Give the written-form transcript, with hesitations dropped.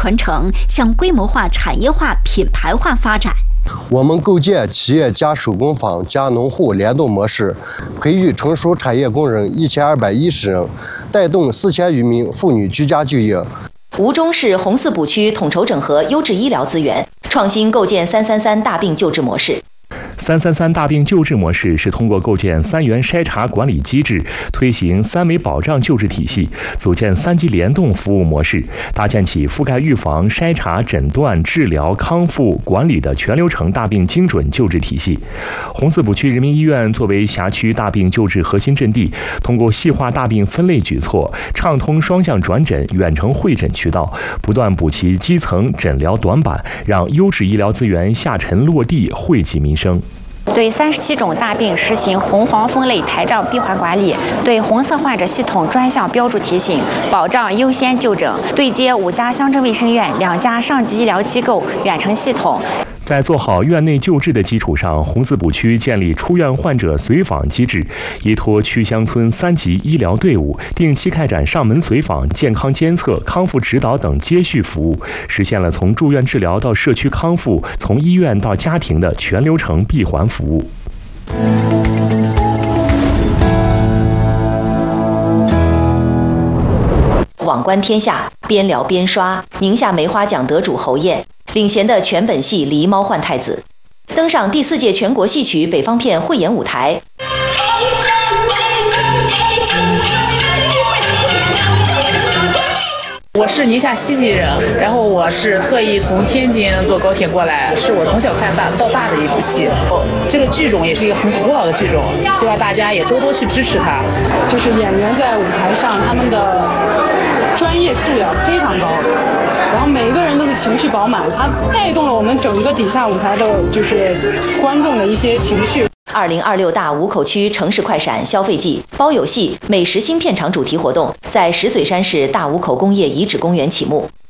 传承，向规模化、产业化、品牌化发展。 我们构建企业加手工坊加农户联动模式，培育成熟产业工人1210人，带动4000余名妇女居家就业。 吴忠市红四补区统筹整合优质医疗资源，创新构建333大病救治模式。 333大病救治模式是通过构建3元筛查管理机制，推行3维保障救治体系，组建3级联动服务模式，搭建起覆盖预防、筛查、诊断、治疗、康复、管理的全流程大病精准救治体系。红四补区人民医院作为辖区大病救治核心阵地，通过细化大病分类举措，畅通双向转诊、远程会诊渠道，不断补齐基层诊疗短板，让优质医疗资源下沉落地，惠及民生。 对37种大病实行红黄分类台账闭环管理，对红色患者系统专项标注提醒，保障优先就诊，对接5家乡镇卫生院、2家上级医疗机构远程系统。 在做好院内救治的基础上，红四补区建立出院患者随访机制，依托区乡村3级医疗队伍，定期开展上门随访、健康监测、康复指导等接续服务，实现了从住院治疗到社区康复、从医院到家庭的全流程闭环服务。 网观天下，边聊边刷。宁夏梅花奖得主侯艳领衔的全本戏《狸猫换太子》，登上第4届全国戏曲北方片汇演舞台。 我是宁夏西吉人，然后我是特意从天津坐高铁过来，是我从小看到大的一部戏。这个剧种也是一个很古老的剧种，希望大家也多多去支持它。 就是演员在舞台上，他们的专业素养非常高，然后每一个人都是情绪饱满，它带动了我们整个底下舞台的，就是观众的一些情绪。 2026大武口区城市快闪消费季包有戏美食新片场主题活动在石嘴山市大武口工业遗址公园启幕。